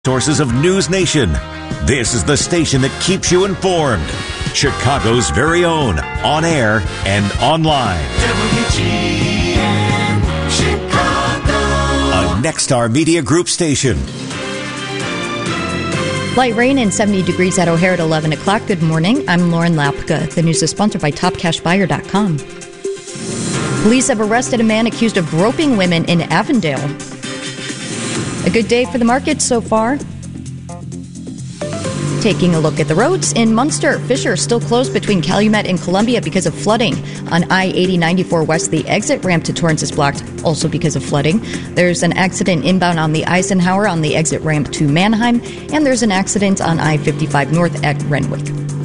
Sources of News Nation. This is the station that keeps you informed. Chicago's very own, on air and online. WGN Chicago. A Nexstar Media Group station. Light rain and 70 degrees at O'Hare at 11 o'clock. Good morning. I'm Lauren Lapka. The news is sponsored by TopCashBuyer.com. Police have arrested a man accused of groping women in Avondale. A good day for the market so far. Taking a look at the roads in Munster. Fisher still closed between Calumet and Columbia because of flooding. On I-80-94 West, the exit ramp to Torrance is blocked, also because of flooding. There's an accident inbound on the Eisenhower on the exit ramp to Mannheim, and there's an accident on I-55 North at Renwick.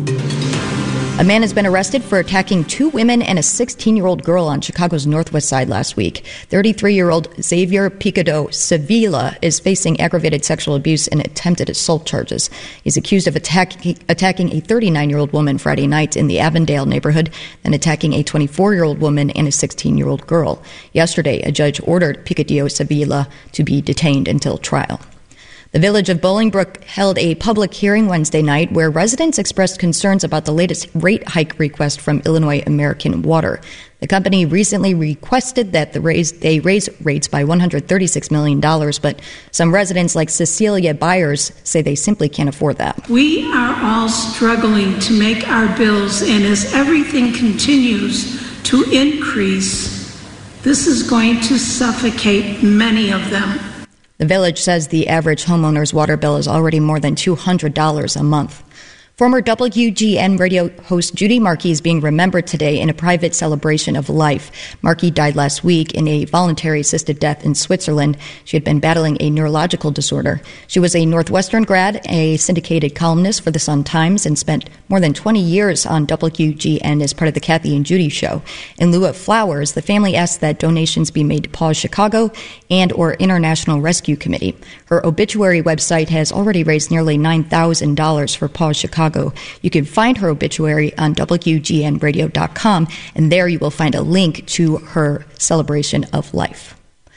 A man has been arrested for attacking two women and a 16-year-old girl on Chicago's northwest side last week. 33-year-old Xavier Picado Sevilla is facing aggravated sexual abuse and attempted assault charges. He's accused of attacking a 39-year-old woman Friday night in the Avondale neighborhood, then attacking a 24-year-old woman and a 16-year-old girl. Yesterday, a judge ordered Picado Sevilla to be detained until trial. The village of Bolingbrook held a public hearing Wednesday night where residents expressed concerns about the latest rate hike request from Illinois American Water. The company recently requested that they raise rates by $136 million, but some residents like Cecilia Byers say they simply can't afford that. We are all struggling to make our bills, and as everything continues to increase, this is going to suffocate many of them. The village says the average homeowner's water bill is already more than $200 a month. Former WGN radio host Judy Markey is being remembered today in a private celebration of life. Markey died last week in a voluntary assisted death in Switzerland. She had been battling a neurological disorder. She was a Northwestern grad, a syndicated columnist for the Sun-Times, and spent more than 20 years on WGN as part of the Kathy and Judy show. In lieu of flowers, the family asked that donations be made to Paws Chicago and or International Rescue Committee. Her obituary website has already raised nearly $9,000 for Paws Chicago. You can find her obituary on WGNradio.com, and there you will find a link to her celebration of life.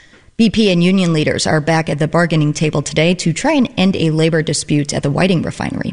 BP and union leaders are back at the bargaining table today to try and end a labor dispute at the Whiting refinery.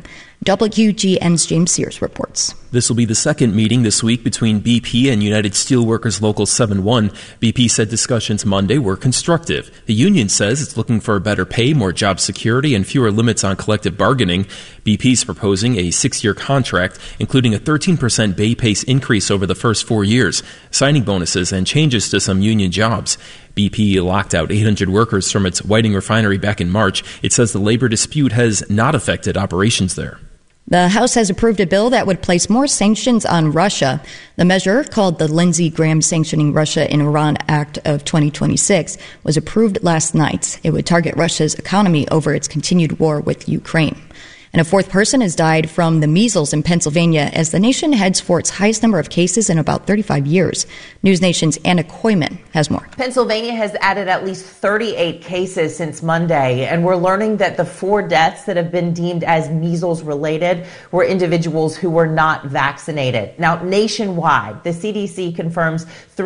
WGN's James Sears reports. This will be the second meeting this week between BP and United Steelworkers Local 7-1. BP said discussions Monday were constructive. The union says it's looking for better pay, more job security, and fewer limits on collective bargaining. BP's proposing a 6-year contract, including a 13% base pay increase over the first 4 years, signing bonuses, and changes to some union jobs. BP locked out 800 workers from its Whiting refinery back in March. It says the labor dispute has not affected operations there. The House has approved a bill that would place more sanctions on Russia. The measure, called the Lindsey Graham Sanctioning Russia and Iran Act of 2026, was approved last night. It would target Russia's economy over its continued war with Ukraine. And a fourth person has died from the measles in Pennsylvania as the nation heads for its highest number of cases in about 35 years. News Nation's Anna Koyman has more. Pennsylvania has added at least 38 cases since Monday, and we're learning that the 4 deaths that have been deemed as measles related were individuals who were not vaccinated. Now, nationwide, the CDC confirms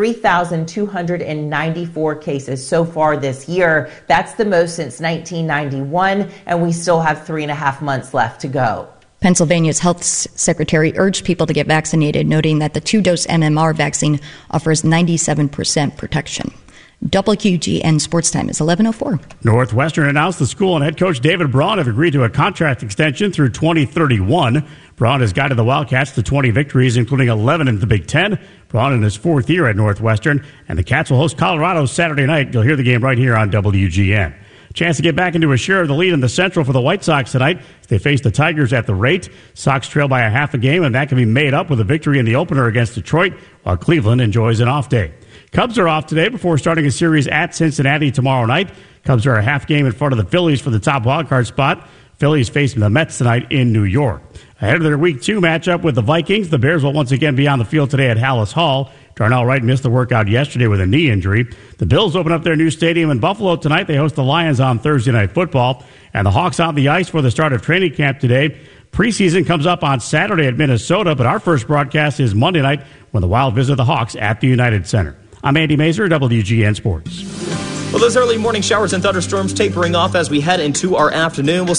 3,294 cases so far this year. That's the most since 1991, and we still have 3.5 months left to go. Pennsylvania's health secretary urged people to get vaccinated, noting that the 2-dose MMR vaccine offers 97% protection. WGN Sports Time is 11:04. Northwestern announced the school and head coach David Braun have agreed to a contract extension through 2031. Braun has guided the Wildcats to 20 victories, including 11 in the Big Ten. Braun in his 4th year at Northwestern, and the Cats will host Colorado Saturday night. You'll hear the game right here on WGN. Chance to get back into a share of the lead in the Central for the White Sox tonight as they face the Tigers at the rate. Sox trail by a half a game, and that can be made up with a victory in the opener against Detroit, while Cleveland enjoys an off day. Cubs are off today before starting a series at Cincinnati tomorrow night. Cubs are a half game in front of the Phillies for the top wildcard spot. Phillies facing the Mets tonight in New York. Ahead of their Week 2 matchup with the Vikings, the Bears will once again be on the field today at Hallis Hall. Darnell Wright missed the workout yesterday with a knee injury. The Bills open up their new stadium in Buffalo tonight. They host the Lions on Thursday Night Football. And the Hawks on the ice for the start of training camp today. Preseason comes up on Saturday at Minnesota, but our first broadcast is Monday night when the Wild visit the Hawks at the United Center. I'm Andy Mazur, WGN Sports. Well, those early morning showers and thunderstorms tapering off as we head into our afternoon. We'll